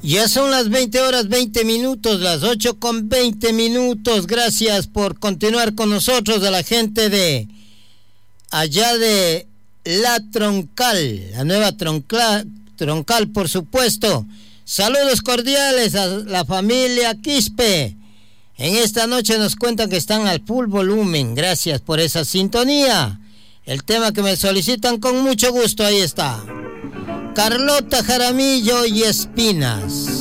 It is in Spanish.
Ya son las 20 horas 20 minutos, las 8 con 20 minutos. Gracias por continuar con nosotros, a la gente de allá de La Troncal, la nueva Troncal, por supuesto. Saludos cordiales a la familia Quispe. En esta noche nos cuentan que están al full volumen. Gracias por esa sintonía. El tema que me solicitan con mucho gusto, ahí está. Carlota Jaramillo y Espinas.